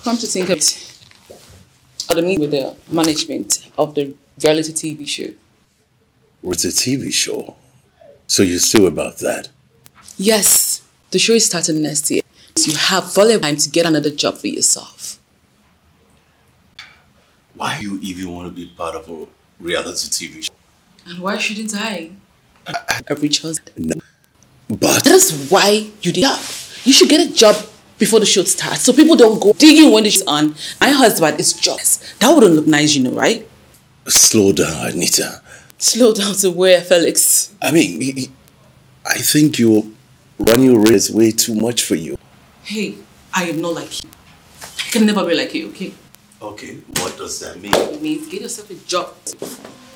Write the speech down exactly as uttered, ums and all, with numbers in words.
Come to think of it, I had a meeting with the management of the reality T V show. With the T V show? So you're still about that? Yes, the show is starting next year. So you have valuable time to get another job for yourself. Why do you even want to be part of a reality T V show? And why shouldn't I? A rich husband. No. But... That's why you did that. You should get a job before the show starts so people don't go digging when the show's on. My husband is jobless. That wouldn't look nice, you know, right? Slow down, Anita. Slow down to where, Felix? I mean, I think you're running your race way too much for you. Hey, I am not like you. I can never be like you, okay? Okay, what does that mean? It means get yourself a job.